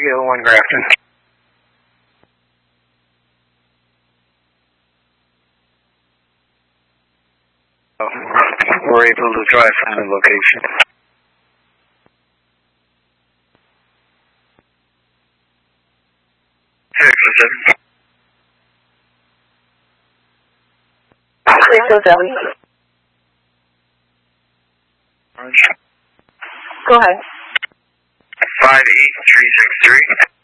Abigail 1 Grafton. We're able to drive from the location. Go ahead. 58363.